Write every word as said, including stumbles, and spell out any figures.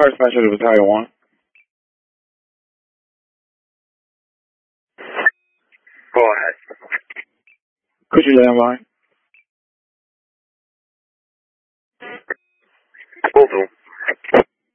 First Passenger Battalion one. Go ahead. Could you landline? Will do.